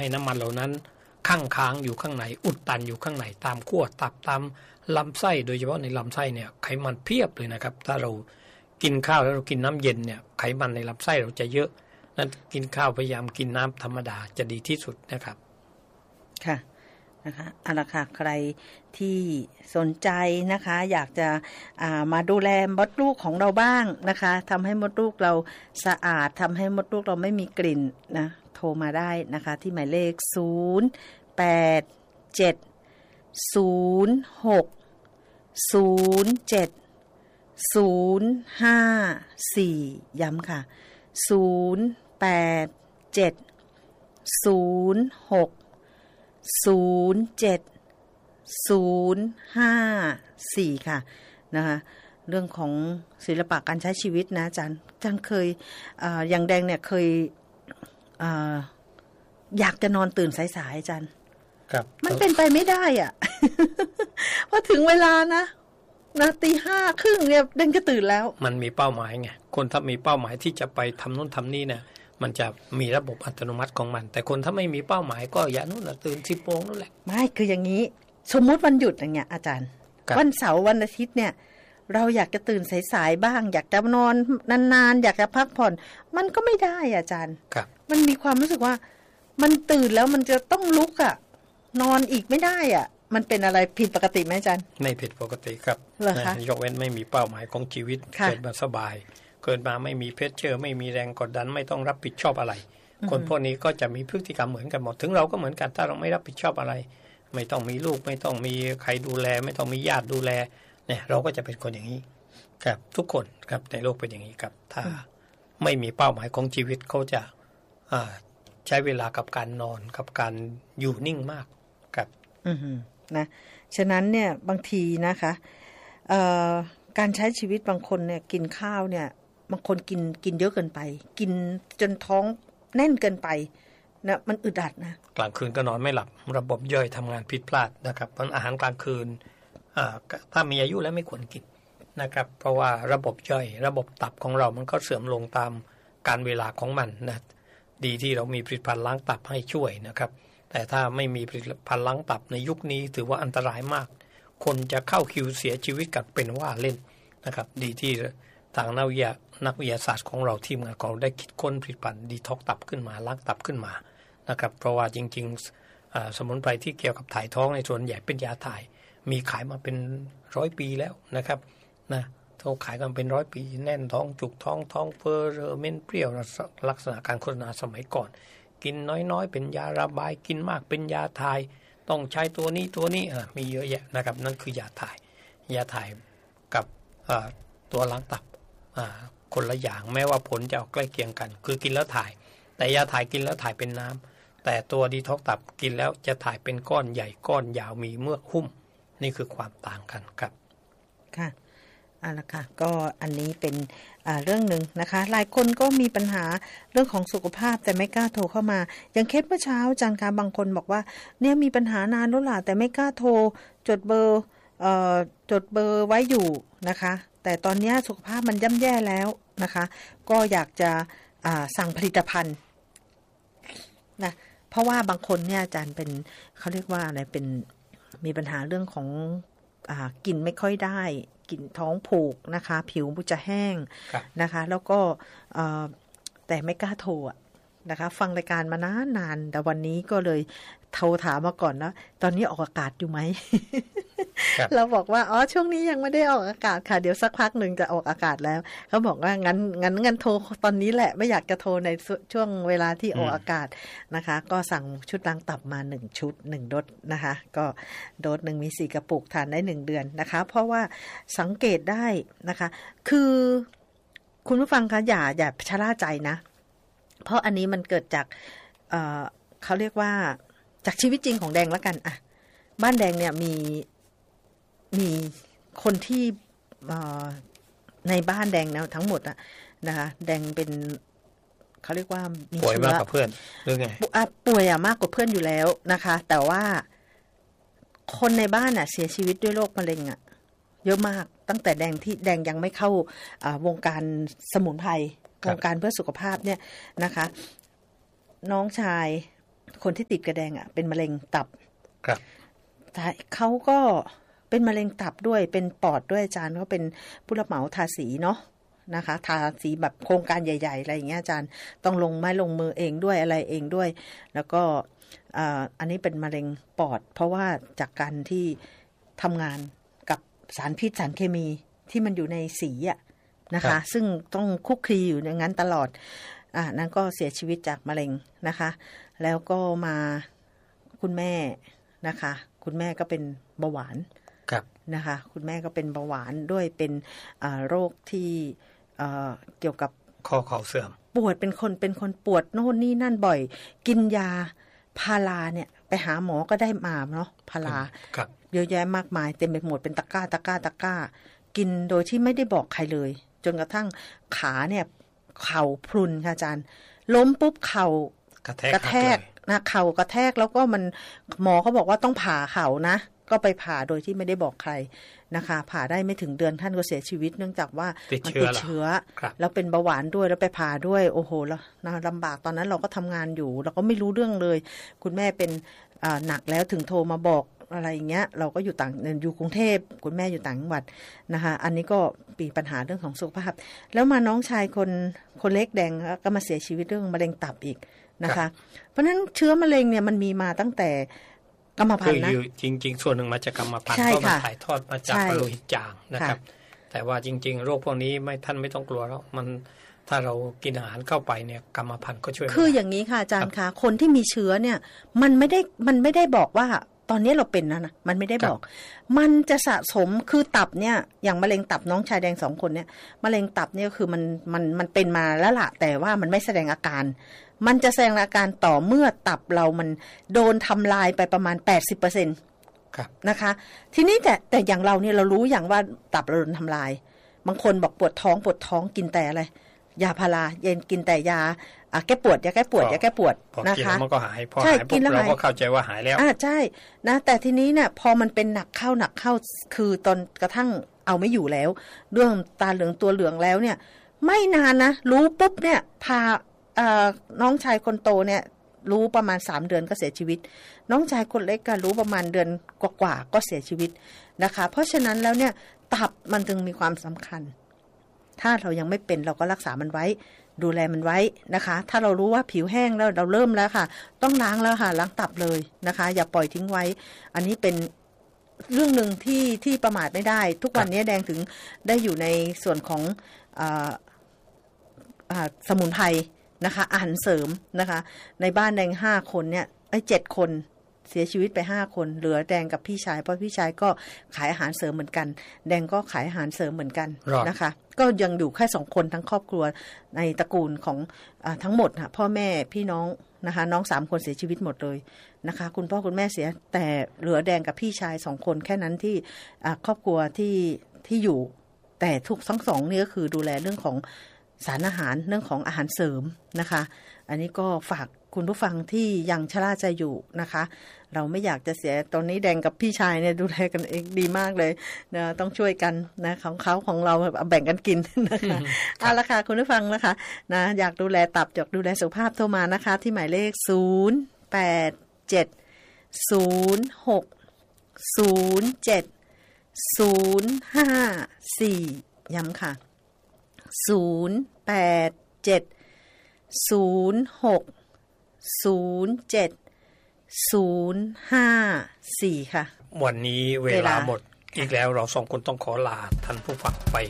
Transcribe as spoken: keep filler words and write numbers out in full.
ให้น้ำมันเหล่านั้นข้างค้างอยู่ข้างในอุดตันอยู่ข้างในตามขั้วตับตามลำไส้โดยเฉพาะในลำไส้เนี่ยไขมันเพียบเลยนะครับถ้าเรากินข้าวแล้วเรากินน้ำเย็นเนี่ยไขมันในลำไส้เราจะเยอะนั้นกินข้าวพยายามกินน้ำธรรมดาจะดีที่สุดนะครับค่ะนะคะเอาละค่ะใครที่สนใจนะคะอยากจะามาดูแลมดลูกของเราบ้างนะคะทำให้มดลูกเราสะอาดทำให้มดลูกเราไม่มีกลิ่นนะโทรมาได้นะคะที่หมายเลขศูนย์ แปด เจ็ด ศูนย์ หก ศูนย์ เจ็ด ศูนย์ ห้า สี่ ย้ำค่ะศูนย์ แปด เจ็ด ศูนย์ หก ศูนย์ เจ็ด ศูนย์ ห้า สี่ ค่ะนะคะเรื่องของศิลปะการใช้ชีวิตนะอาจารย์อาจารย์เคยเอ่ออย่างแดงเนี่ยเคยเอ่ออยากจะนอนตื่นสายๆอาจารย์ครับมันเป็นไปไม่ได้อ่ะ พอถึงเวลานะนะตีห้าครึ่งเนี่ยแดงก็ตื่นแล้วมันมีเป้าหมายไงคนถ้ามีเป้าหมายที่จะไปทำนู่นทำนี่เนี่ยมันจะมีระบบอัตโนมัติของมันแต่คนถ้าไม่มีเป้าหมายก็อย่านู่นน่ะตื่นสิบโมงนั่นแหละไม่คืออย่างนี้สมมุติวันหยุดอย่างเงี้ยอาจารย์วันเสาร์วันอาทิตย์เนี่ยเราอยากจะตื่นสายๆบ้างอยากจะนอนนานๆอยากจะพักผ่อนมันก็ไม่ได้อาจารย์ครับมันมีความรู้สึกว่ามันตื่นแล้วมันจะต้องลุกอ่ะนอนอีกไม่ได้อ่ะมันเป็นอะไรผิดปกติไหมอาจารย์ไม่ผิดปกติครับยกเว้นไม่มีเป้าหมายของชีวิตเกิดมาสบายเกิดมาไม่มีเพชเชอร์ไม่มีแรงกดดันไม่ต้องรับผิดชอบอะไรคนพวกนี้ก็จะมีพฤติกรรมเหมือนกันหมดถึงเราก็เหมือนกันถ้าเราไม่รับผิดชอบอะไรไม่ต้องมีลูกไม่ต้องมีใครดูแลไม่ต้องมีญาติดูแลเนี่ยเราก็จะเป็นคนอย่างนี้ครับทุกคนครับในโลกเป็นอย่างนี้ครับถ้าไม่มีเป้าหมายของชีวิตเขาจะใช้เวลากับการนอนกับการอยู่นิ่งมากครับอือนะฉะนั้นเนี่ยบางทีนะคะเอ่อการใช้ชีวิตบางคนเนี่ยกินข้าวเนี่ยบางคนกินกินเยอะเกินไปกินจนท้องแน่นเกินไปนะมันอึดอัดนะกลางคืนก็นอนไม่หลับระบบย่อยทำงานผิดพลาดนะครับเพราะอาหารกลางคืนถ้ามีอายุแล้วไม่ควรกินนะครับเพราะว่าระบบย่อยระบบตับของเรามันก็เสื่อมลงตามการเวลาของมันนะดีที่เรามีผลิตภัณฑ์ล้างตับให้ช่วยนะครับแต่ถ้าไม่มีผลิตภัณฑ์ล้างตับในยุคนี้ถือว่าอันตรายมากคนจะเข้าคิวเสียชีวิตกันเป็นว่าเล่นนะครับดีที่ทางนักวิทยานักวิทยาศาสตร์ของเราทีมงานของเราได้คิดค้นผลิตภัณฑ์ดีท็อกตับขึ้นมาล้างตับขึ้นมานะครับเพราะว่าจริงๆสมุนไพรที่เกี่ยวกับถ่ายท้องในส่วนใหญ่เป็นยาถ่ายมีขายมาเป็นร้อยปีแล้วนะครับนะเขาขายกันเป็นร้อยปีแน่นท้องจุกท้องท้องเฟ้อเรอเม่นเปรี้ยวลักษณะการโฆษณาสมัยก่อนกินน้อยๆเป็นยาระบายกินมากเป็นยาถ่ายต้องใช้ตัวนี้ตัวนี้มีเยอะแยะนะครับนั่นคือยาถ่ายยาถ่ายกับตัวล้างตับคนละอย่างแม้ว่าผลจะใกล้เคียงกันคือกินแล้วถ่ายแต่ยาถ่ายกินแล้วถ่ายเป็นน้ำแต่ตัวดีท็อกตับกินแล้วจะถ่ายเป็นก้อนใหญ่ก้อนยาวมีเมือกหุ้มนี่คือความต่างกันครับค่ะเอาละค่ะก็อันนี้เป็นเรื่องหนึ่งนะคะหลายคนก็มีปัญหาเรื่องของสุขภาพแต่ไม่กล้าโทรเข้ามาอย่างเคสเมื่อเช้าอาจารย์คะบางคนบอกว่าเนี่ยมีปัญหานานแล้วล่ะแต่ไม่กล้าโทรจดเบอร์เอ่อจดเบอร์ไว้อยู่นะคะแต่ตอนนี้สุขภาพมันย่ำแย่แล้วนะคะก็อยากจะสั่งผลิตภัณฑ์นะเพราะว่าบางคนเนี่ยอาจารย์เป็นเขาเรียกว่าอะไรเป็นมีปัญหาเรื่องของอ่ากินไม่ค่อยได้กินท้องผูกนะคะผิวจะแห้งนะคะแล้วก็แต่ไม่กล้าโทรนะคะฟังรายการมานานนานแต่วันนี้ก็เลยโทรถามมาก่อนนะตอนนี้ออกอากาศอยู่ไหม เราบอกว่าอ๋อช่วงนี้ยังไม่ได้ออกอากาศค่ะเดี๋ยวสักพักหนึ่งจะออกอากาศแล้วเขาบอกว่างั้นงั้นงั้นโทรตอนนี้แหละไม่อยากจะโทรในช่วงเวลาที่ออกอากาศนะคะก็สั่งชุดล้างตับมาหนึ่งชุดหนึ่งโดสนะคะก็โดสหนึ่งมีสี่กระปุกทานได้หนึ่งเดือนนะคะเพราะว่าสังเกตได้นะคะคือคุณผู้ฟังคะอย่าอย่าชะล่าใจนะเพราะอันนี้มันเกิดจากเอ่อเขาเรียกว่าจากชีวิตจริงของแดงแล้วกันอ่ะบ้านแดงเนี่ยมีมีคนที่ในบ้านแดงนะทั้งหมดอะนะคะแดงเป็นเขาเรียกว่ามีป่วยมากกว่าเพื่อนหรือไงป่วยอะมากกว่าเพื่อนอยู่แล้วนะคะแต่ว่าคนในบ้านอะเสียชีวิตด้วยโรคมะเร็งอะเยอะมากตั้งแต่แดงที่แดงยังไม่เข้าวงการสมุนไพรวงการเพื่อสุขภาพเนี่ยนะคะน้องชายคนที่ติดกระแดงอ่ะเป็นมะเร็งตับครับแต่เขาก็เป็นมะเร็งตับด้วยเป็นปอดด้วยอาจารย์เขาเป็นผู้รับเหมาทาสีเนาะนะคะทาสีแบบโครงการใหญ่ๆอะไรอย่างเงี้ยอาจารย์ต้องลงไม้ลงมือเองด้วยอะไรเองด้วยแล้วก็อันนี้เป็นมะเร็งปอดเพราะว่าจากการที่ทำงานกับสารพิษสารเคมีที่มันอยู่ในสีอ่ะนะคะซึ่งต้องคุกคีอยู่อย่างนั้นตลอดอ่านั้นก็เสียชีวิตจากมะเร็งนะคะแล้วก็มาคุณแม่นะคะคุณแม่ก็เป็นเบาหวานนะคะคุณแม่ก็เป็นเบาหวานด้วยเป็นโรคที่เกี่ยวกับข้อเข่าเสื่อมปวดเป็นคนเป็นคนปวดโน่นนี่นั่นบ่อยกินยาพาราเนี่ยไปหาหมอก็ได้มาเนาะพาราเยอะแยะมากมายเต็มไปหมดเป็นตะกร้าตะกร้าตะกร้ากินโดยที่ไม่ได้บอกใครเลยจนกระทั่งขาเนี่ยเข่าพรุนค่ะอาจารย์ล้มปุ๊บเข่ากระแทกกระแทกนะเข่ากระแทกแล้วก็มันหมอเขาบอกว่าต้องผ่าเข่านะก็ไปผ่าโดยที่ไม่ได้บอกใครนะคะผ่าได้ไม่ถึงเดือนท่านก็เสียชีวิตเนื่องจากว่ามันติดเชื้อแล้วเป็นเบาหวานด้วยแล้วไปผ่าด้วยโอ้โหแล้วนะลำบากตอนนั้นเราก็ทำงานอยู่เราก็ไม่รู้เรื่องเลยคุณแม่เป็นหนักแล้วถึงโทรมาบอกอะไรอย่างเงี้ยเราก็อยู่ต่างอยู่กรุงเทพคุณแม่อยู่ต่างจังหวัดนะคะอันนี้ก็มีปัญหาเรื่องของสุขภาพแล้วมาน้องชายคนคนเล็กแดงก็มาเสียชีวิตเรื่องมะเร็งตับอีกนะคะเพราะฉะนั้นเชื้อมะเร็งเนี่ยมันมีมาตั้งแต่กรรมพันธุ์นะจริงๆส่วนหนึ่งมาจากกรรมพันธุ์เพราะมันถ่ายทอดมาจากโลหิตจางนะครับแต่ว่าจริงๆโรคพวกนี้ไม่ท่านไม่ต้องกลัวแล้วมันถ้าเรากินอาหารเข้าไปเนี่ยกรรมพันธุ์ก็ช่วยคืออย่างนี้ค่ะอาจารย์คะคนที่มีเชื้อเนี่ยมันไม่ได้มันไม่ได้บอกว่าตอนนี้เราเป็นนะนะมันไม่ได้บอกมันจะสะสมคือตับเนี่ยอย่างมะเร็งตับน้องชายแดงสองคนเนี่ยมะเร็งตับเนี่ยคือมันมันมันเป็นมาแล้วล่ะแต่ว่ามันไม่แสดงอาการมันจะแสดงอาการต่อเมื่อตับเรามันโดนทำลายไปประมาณ แปดสิบเปอร์เซ็นต์ครับนะคะทีนี้แต่แต่อย่างเราเนี่ยเรารู้อย่างว่าตับเราโดนทำลายบางคนบอกปวดท้องปวดท้องกินแต่อะไรยาพาราเย็นกินแต่ยาอ่ะแก้ปวดยาแก้ปวดยาแก้ปวดนะคะมันก็หายพอหายปุ๊บเราก็เข้าใจว่าหายแล้วอ่าใช่นะแต่ทีนี้เนี่ยพอมันเป็นหนักเข้าหนักเข้าคือตอนกระทั่งเอาไม่อยู่แล้วเรื่องตาเหลืองตัวเหลืองแล้วเนี่ยไม่นานนะรู้ปุ๊บเนี่ยพาน้องชายคนโตเนี่ยรู้ประมาณสามเดือนก็เสียชีวิตน้องชายคนเล็กก็รู้ประมาณเดือนกว่าๆก็เสียชีวิตนะคะเพราะฉะนั้นแล้วเนี่ยตับมันจึงมีความสำคัญถ้าเรายังไม่เป็นเราก็รักษามันไว้ดูแลมันไว้นะคะถ้าเรารู้ว่าผิวแห้งแล้วเราเริ่มแล้วค่ะต้องล้างแล้วค่ะล้างตับเลยนะคะอย่าปล่อยทิ้งไว้อันนี้เป็นเรื่องนึงที่ที่ประมาทไม่ได้ทุกวันนี้แดงถึงได้อยู่ในส่วนของอ่าอ่าสมุนไพรนะคะอาหารเสริมนะคะในบ้านแดงห้าคนเนี่ยไอ้เจ็ดคนเสียชีวิตไปห้าคนเหลือแดงกับพี่ชายเพราะพี่ชายก็ขายอาหารเสริมเหมือนกันแดงก็ขายอาหารเสริมเหมือนกันนะคะก็ยังอยู่แค่สองคนทั้งครอบครัวในตระกูลของอ่าทั้งหมดค่ะพ่อแม่พี่น้องนะคะน้องสามคนเสียชีวิตหมดเลยนะคะคุณพ่อคุณแม่เสียแต่เหลือแดงกับพี่ชายสองคนแค่นั้นที่อ่าครอบครัวที่ที่อยู่แต่ทุกทั้งสองนี่ก็คือดูแลเรื่องของสารอาหารเรื่องของอาหารเสริมนะคะอันนี้ก็ฝากคุณผู้ฟังที่ยังชราใจอยู่นะคะเราไม่อยากจะเสียตอนนี้แดงกับพี่ชายเนี่ยดูแลกันเองดีมากเลยนะต้องช่วยกันนะของเขาของเราแบ่งกันกินนะคะเอาละค่ะคุณผู้ฟังนะคะนะอยากดูแลตับอยากดูแลสุขภาพโทรมานะคะที่หมายเลขศูนย์ แปด เจ็ด ศูนย์ หก ศูนย์ เจ็ด ศูนย์ ห้า สี่ย้ำค่ะศูนย์ แปด เจ็ด ศูนย์ หก ศูนย์ เจ็ด ศูนย์ ห้า สี่ค่ะวันนี้เวลาหมดอีกแล้วเราสองคนต้องขอลาท่านผู้ฟังไป